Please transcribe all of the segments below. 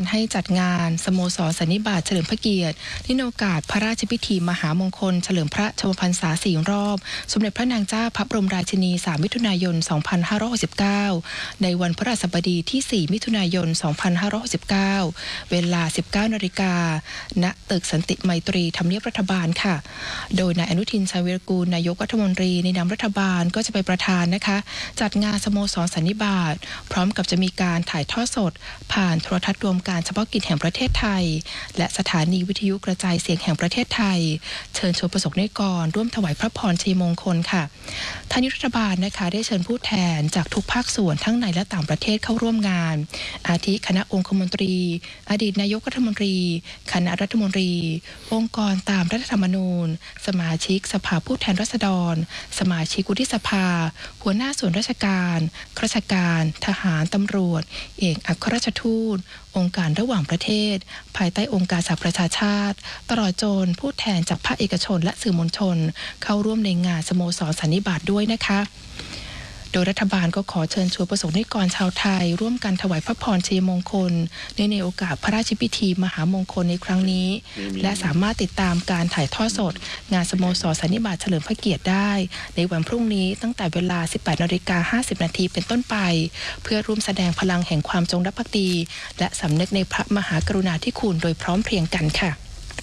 ให้จัดงานสโมสรสันนิบาตเฉลิมพระเกียรติในโอกาสพระราชพิธีมหามงคลเฉลิมพระชนมพรรษา4 รอบสมเด็จพระนางเจ้าพระบรมราชินี3 มิถุนายน 2569ในวันพฤหัสบดีที่ 4 มิถุนายน 2569เวลา 19 นาฬิกาณตึกสันติไมตรีทำเนียบรัฐบาลค่ะโดยนายอนุทินชาญวีรกูลนายกรัฐมนตรีในนามรัฐบาลก็จะไปประธานนะคะจัดงานสโมสรสันนิบาตพร้อมกับจะมีการถ่ายทอดสดผ่านโทรทัศน์รวมการเฉพาะกิจแห่งประเทศไทยและสถานีวิทยุกระจายเสียงแห่งประเทศไทยเชิญชวนประสบนิกรร่วมถวายพระพรชัยมงคลค่ะทางรัฐบาลนะคะได้เชิญผู้แทนจากทุกภาคส่วนทั้งในและต่างประเทศเข้าร่วมงานอาทิคณะองคมนตรีอดีตนายกรัฐมนตรีคณะรัฐมนตรีองค์กรตามรัฐธรรมนูญสมาชิกสภาผู้แทนราษฎรสมาชิกวุฒิสภาหัวหน้าส่วนราชการข้าราชการทหารตำรวจเอกอัครราชทูตองค์การระหว่างประเทศภายใต้องค์การสหประชาชาติตลอดจนผู้แทนจากภาคเอกชนและสื่อมวลชนเข้าร่วมในงานสโมสรสันนิบาตด้วยนะคะโดยรัฐบาลก็ขอเชิญชวนประสบนิกรชาวไทยร่วมกันถวายพระพรชัยมงคลในโอกาสพระราชพิธีมหามงคลในครั้งนี้และสามารถติดตามการถ่ายทอดสดงานสโมสรสันนิบาตเฉลิมพระเกียรติได้ในวันพรุ่งนี้ตั้งแต่เวลา 18:50 น.เป็นต้นไปเพื่อร่วมแสดงพลังแห่งความจงรักภักดีและสำนึกในพระมหากรุณาธิคุณโดยพร้อมเพรียงกันค่ะ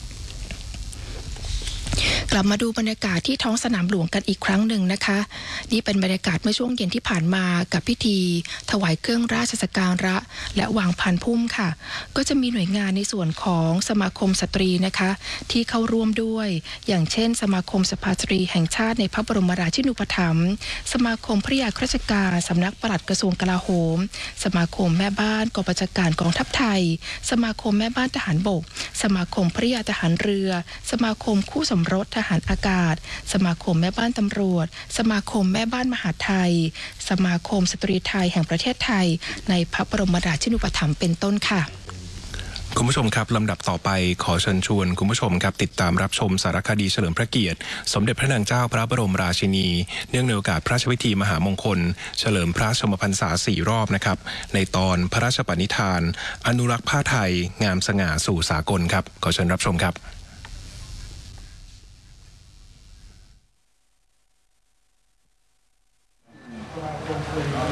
กลับมาดูบรรยากาศที่ท้องสนามหลวงกันอีกครั้งหนึ่งนะคะนี่เป็นบรรยากาศเมื่อช่วงเย็นที่ผ่านมากับพิธีถวายเครื่องราชสักการะและวางพานพุ่มค่ะก็จะมีหน่วยงานในส่วนของสมาคมสตรีนะคะที่เข้าร่วมด้วยอย่างเช่นสมาคมสภาสตรีแห่งชาติในพระบรมราชินูปถัมภ์สมาคมพระยาข้าราชการสำนักปลัดกระทรวงกลาโหมสมาคมแม่บ้านกองบัญชาการกองทัพไทยสมาคมแม่บ้านทหารบกสมาคมพระยาทหารเรือสมาคมคู่สมรสทหารอากาศสมาคมแม่บ้านตำรวจสมาคมแม่บ้านมหาดไทยสมาคมสตรีไทยแห่งประเทศไทยในพระบรมราชินูปถัมภ์เป็นต้นค่ะคุณผู้ชมครับลำดับต่อไปขอเชิญชวนคุณผู้ชมครับติดตามรับชมสารคดีเฉลิมพระเกียรติสมเด็จพระนางเจ้าพระบรมราชินีเนื่องในโอกาสพระราชพิธีมหามงคลเฉลิมพระชนมพรรษา4 รอบนะครับในตอนพระราชปณิธานอนุรักษ์ผ้าไทยงามสง่าสู่สากลครับขอเชิญรับชมครับ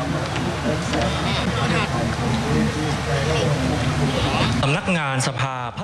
สำนักงานสภาพ